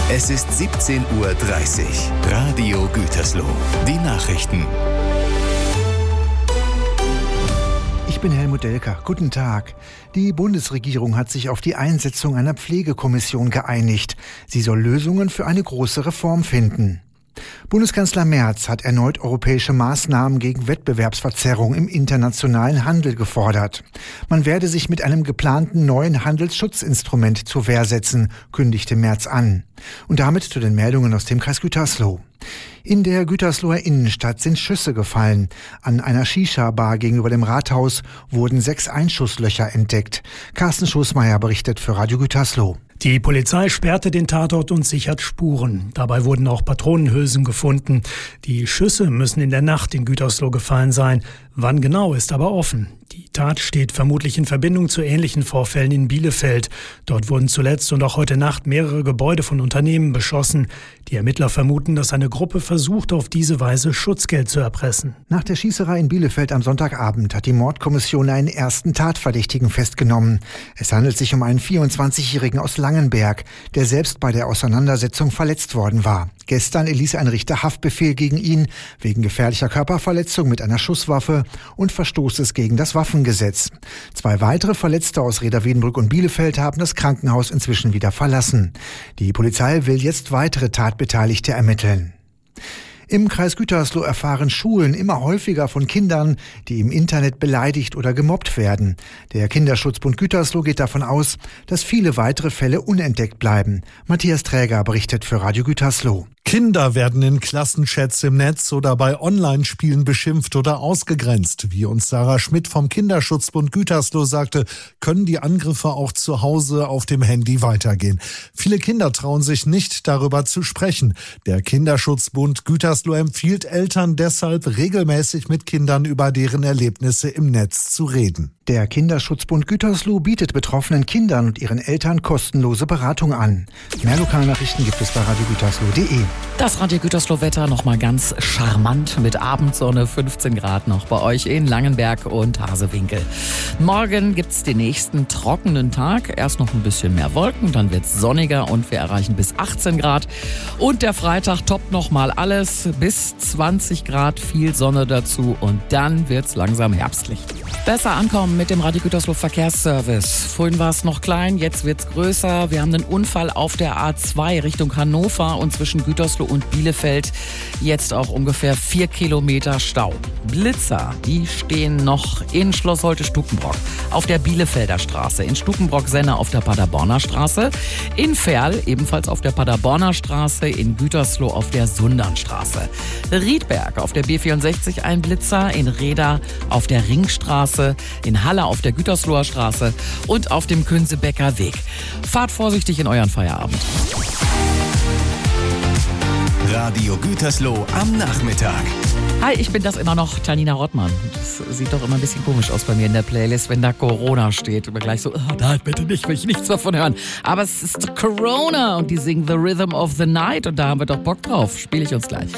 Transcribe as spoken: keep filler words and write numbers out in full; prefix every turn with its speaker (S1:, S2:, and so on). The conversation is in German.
S1: Es ist siebzehn Uhr dreißig. Radio Gütersloh. Die Nachrichten.
S2: Ich bin Helmut Delker. Guten Tag. Die Bundesregierung hat sich auf die Einsetzung einer Pflegekommission geeinigt. Sie soll Lösungen für eine große Reform finden. Bundeskanzler Merz hat erneut europäische Maßnahmen gegen Wettbewerbsverzerrung im internationalen Handel gefordert. Man werde sich mit einem geplanten neuen Handelsschutzinstrument zur Wehr setzen, kündigte Merz an. Und damit zu den Meldungen aus dem Kreis Gütersloh. In der Gütersloher Innenstadt sind Schüsse gefallen. An einer Shisha-Bar gegenüber dem Rathaus wurden sechs Einschusslöcher entdeckt. Carsten Schussmeier berichtet für Radio Gütersloh.
S3: Die Polizei sperrte den Tatort und sichert Spuren. Dabei wurden auch Patronenhülsen gefunden. Die Schüsse müssen in der Nacht in Gütersloh gefallen sein. Wann genau, ist aber offen. Die Tat steht vermutlich in Verbindung zu ähnlichen Vorfällen in Bielefeld. Dort wurden zuletzt und auch heute Nacht mehrere Gebäude von Unternehmen beschossen. Die Ermittler vermuten, dass eine Gruppe versucht, auf diese Weise Schutzgeld zu erpressen.
S2: Nach der Schießerei in Bielefeld am Sonntagabend hat die Mordkommission einen ersten Tatverdächtigen festgenommen. Es handelt sich um einen vierundzwanzigjährigen aus Langenberg, der selbst bei der Auseinandersetzung verletzt worden war. Gestern erließ ein Richter Haftbefehl gegen ihn wegen gefährlicher Körperverletzung mit einer Schusswaffe und Verstoßes gegen das Waffengesetz. Zwei weitere Verletzte aus Reda-Wiedenbrück und Bielefeld haben das Krankenhaus inzwischen wieder verlassen. Die Polizei will jetzt weitere Tatbeteiligte ermitteln. Im Kreis Gütersloh erfahren Schulen immer häufiger von Kindern, die im Internet beleidigt oder gemobbt werden. Der Kinderschutzbund Gütersloh geht davon aus, dass viele weitere Fälle unentdeckt bleiben. Matthias Träger berichtet für Radio Gütersloh.
S4: Kinder werden in Klassenchats im Netz oder bei Online-Spielen beschimpft oder ausgegrenzt. Wie uns Sarah Schmidt vom Kinderschutzbund Gütersloh sagte, können die Angriffe auch zu Hause auf dem Handy weitergehen. Viele Kinder trauen sich nicht, darüber zu sprechen. Der Kinderschutzbund Gütersloh empfiehlt Eltern deshalb, regelmäßig mit Kindern über deren Erlebnisse im Netz zu reden.
S2: Der Kinderschutzbund Gütersloh bietet betroffenen Kindern und ihren Eltern kostenlose Beratung an. Mehr Lokalnachrichten gibt es bei radio gütersloh punkt de.
S5: Das Radio Gütersloh-Wetter nochmal ganz charmant mit Abendsonne, fünfzehn Grad noch bei euch in Langenberg und Hasewinkel. Morgen gibt's den nächsten trockenen Tag. Erst noch ein bisschen mehr Wolken, dann wird's sonniger und wir erreichen bis achtzehn Grad. Und der Freitag toppt nochmal alles, bis zwanzig Grad, viel Sonne dazu und dann wird's langsam herbstlich. Besser ankommen mit dem Radio Gütersloh Verkehrsservice. Vorhin war es noch klein, jetzt wird's größer. Wir haben einen Unfall auf der A zwei Richtung Hannover und zwischen Gütersloh und Bielefeld. Jetzt auch ungefähr vier Kilometer Stau. Blitzer, die stehen noch in Schloss Holte-Stukenbrock auf der Bielefelder Straße, in Stukenbrock-Senne auf der Paderborner Straße, in Verl ebenfalls auf der Paderborner Straße, in Gütersloh auf der Sundernstraße. Riedberg auf der B vierundsechzig ein Blitzer, in Reda auf der Ringstraße, in Halle auf der Gütersloher Straße und auf dem Künsebecker Weg. Fahrt vorsichtig in euren Feierabend.
S1: Radio Gütersloh am Nachmittag.
S5: Hi, ich bin das immer noch, Janina Rottmann. Das sieht doch immer ein bisschen komisch aus bei mir in der Playlist, wenn da Corona steht. Immer gleich so, oh, da bitte nicht, will ich nichts davon hören. Aber es ist Corona und die singen The Rhythm of the Night und da haben wir doch Bock drauf. Spiele ich uns gleich.